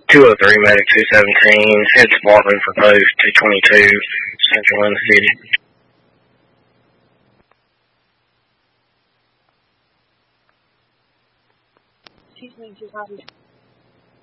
203 Medic 217, head Spartan for post 222, Central in the city. Excuse me, 2 copies.